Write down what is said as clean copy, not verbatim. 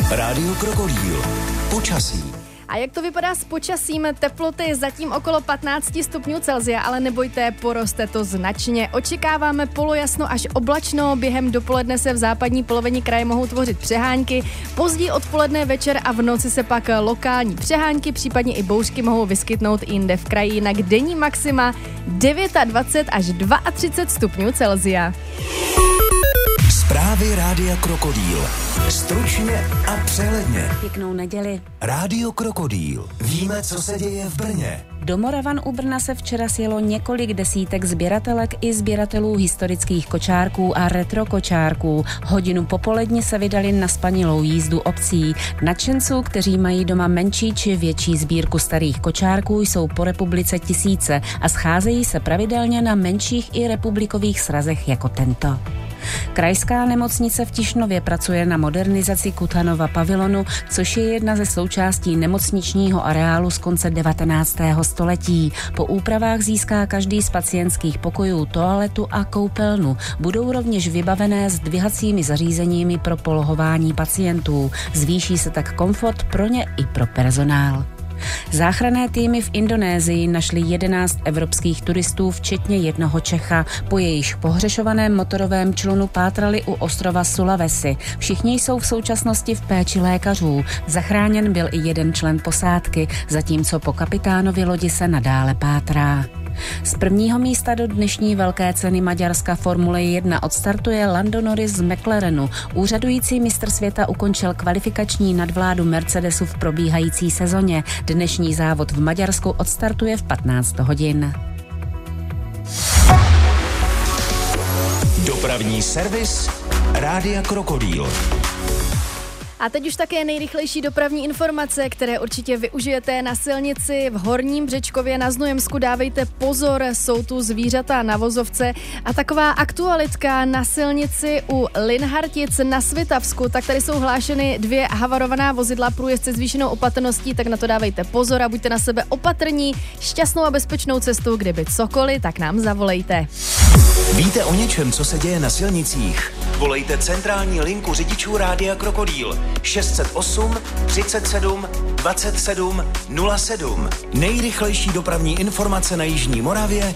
Rádio Krokodýl. Počasí. A jak to vypadá s počasím? Teploty zatím okolo 15 stupňů Celsia, ale nebojte, poroste to značně. Očekáváme polojasno až oblačno, během dopoledne se v západní polovině kraje mohou tvořit přehánky, později odpoledne, večer a v noci se pak lokální přehánky, případně i bouřky mohou vyskytnout i jinde v kraji, jinak denní maxima 29 až 32 stupňů Celsia. Zprávy Rádia Krokodýl. Stručně a přehledně. Pěknou neděli. Rádio Krokodýl. Víme, co se děje v Brně. Do Moravan u Brna se včera sjelo několik desítek sběratelek i sběratelů historických kočárků a retro kočárků. Hodinu popolední se vydali na spanilou jízdu obcí. Nadšenců, kteří mají doma menší či větší sbírku starých kočárků, jsou po republice tisíce a scházejí se pravidelně na menších i republikových srazech jako tento. Krajská nemocnice v Tišnově pracuje na modernizaci Kutanova pavilonu, což je jedna ze součástí nemocničního areálu z konce 19. století. Po úpravách získá každý z pacientských pokojů toaletu a koupelnu. Budou rovněž vybavené zdvihacími zařízeními pro polohování pacientů. Zvýší se tak komfort pro ně i pro personál. Záchranné týmy v Indonésii našli 11 evropských turistů, včetně jednoho Čecha. Po jejich pohřešovaném motorovém člunu pátrali u ostrova Sulawesi. Všichni jsou v současnosti v péči lékařů. Zachráněn byl i jeden člen posádky, zatímco po kapitánovi lodi se nadále pátrá. Z prvního místa do dnešní velké ceny Maďarska Formule 1 odstartuje Lando Norris z McLarenu. Úřadující mistr světa ukončil kvalifikační nadvládu Mercedesu v probíhající sezóně. Dnešní závod v Maďarsku odstartuje v 15 hodin. Dopravní servis Rádia Krokodýl. A teď už také nejrychlejší dopravní informace, které určitě využijete na silnici v Horním Břečkově na Znojemsku. Dávejte pozor, jsou tu zvířata na vozovce. A taková aktualitka na silnici u Linhartic na Svitavsku, tak tady jsou hlášeny 2 havarovaná vozidla, průjezdce s zvýšenou opatrností, tak na to dávejte pozor a buďte na sebe opatrní. Šťastnou a bezpečnou cestu, kdyby cokoliv, tak nám zavolejte. Víte o něčem, co se děje na silnicích? Volejte centrální linku řidičů Rádia Krokodýl 608 37 27 07. Nejrychlejší dopravní informace na Jižní Moravě